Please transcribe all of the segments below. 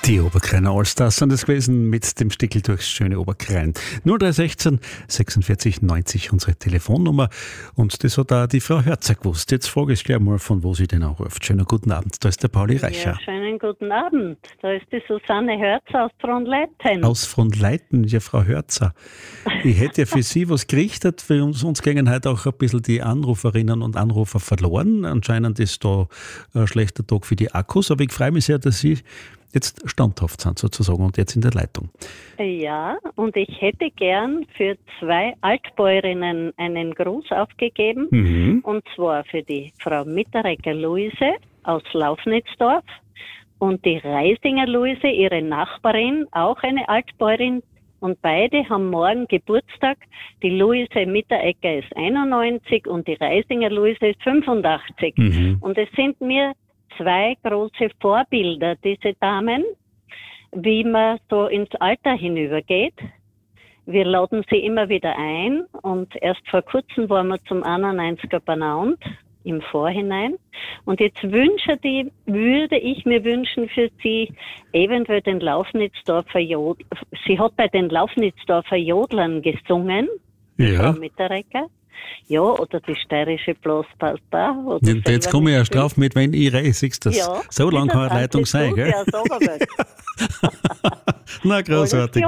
Die Oberkreiner Allstars sind es gewesen mit dem Stickel durchs schöne Oberkrein. 0316 46 90 unsere Telefonnummer. Und das hat auch die Frau Hörzer gewusst. Jetzt frage ich gleich mal, von wo sie denn anruft. Schönen guten Abend. Da ist der Pauli Reicher. Ja, schönen guten Abend. Da ist die Susanne Hörzer aus Frohnleiten. Aus Frohnleiten, ja, Frau Hörzer. Ich hätte ja für Sie was gerichtet. Für uns gingen heute auch ein bisschen die Anruferinnen und Anrufer verloren. Anscheinend ist da ein schlechter Tag für die Akkus. Aber ich freue mich sehr, dass Sie jetzt standhaft sind sozusagen und jetzt in der Leitung. Ja, und ich hätte gern für 2 Altbäuerinnen einen Gruß aufgegeben. Und zwar für die Frau Mitteregger Luise aus Laufnitzdorf und die Reisinger Luise, ihre Nachbarin, auch eine Altbäuerin. Und beide haben morgen Geburtstag. Die Luise Mitteregger ist 91 und die Reisinger Luise ist 85. Und es sind mir 2 große Vorbilder, diese Damen, wie man so ins Alter hinübergeht. Wir laden sie immer wieder ein und erst vor kurzem waren wir zum 91er Banaund im Vorhinein. Und jetzt würde ich mir wünschen für sie eventuell den Laufnitzdorfer Sie hat bei den Laufnitzdorfer Jodlern gesungen, ja. Frau Mitteregger. Ja, oder die steirische Blaspalta. Und jetzt komme ich erst drauf mit, wenn ich reise, siehst du das. Ja, so lange kann eine Leitung sein, gell? Ja, sag mal. Na, großartig.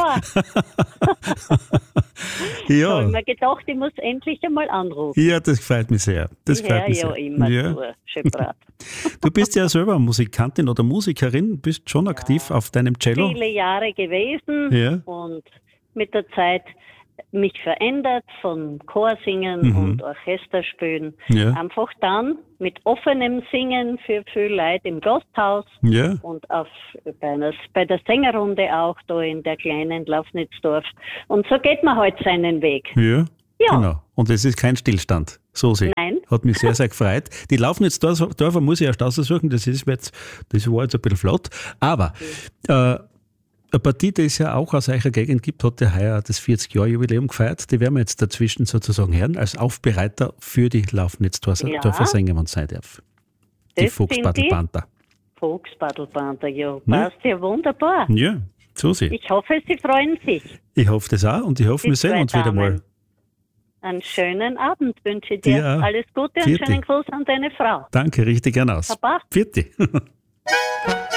Ja. Da habe ich mir gedacht, ich muss endlich einmal anrufen. Ja, das gefällt mir sehr. Das gefällt mir sehr. Ja, immer so, schön brav. Du bist ja selber Musikantin oder Musikerin, bist schon aktiv auf deinem Cello. Viele Jahre gewesen und mit der Zeit mich verändert von Chorsingen und Orchesterspielen. Ja. Einfach dann mit offenem Singen für viele Leute im Gasthaus und bei der Sängerrunde auch da in der kleinen Laufnitzdorf. Und so geht man halt seinen Weg. Ja, genau. Und es ist kein Stillstand. So sie. Nein. Hat mich sehr, sehr gefreut. Die Laufnitzdorfer muss ich erst aussuchen, das war jetzt ein bisschen flott. Aber eine Partie, die es ja auch aus eurer Gegend gibt, hat ja heuer das 40-Jahr-Jubiläum gefeiert. Die werden wir jetzt dazwischen sozusagen hören, als Aufbereiter für die Laufnitzdorfer Sänger, wenn es sein darf. Die Fuchsbadelpanther. Fuchsbadelpanther, ja. Passt ja wunderbar. Ja, so sie. Ich hoffe, Sie freuen sich. Ich hoffe das auch und ich hoffe, wir sehen uns wieder mal. Einen schönen Abend wünsche ich dir. Ja. Alles Gute und schönen Gruß an deine Frau. Danke, richtig gern aus. Papa. Vierte.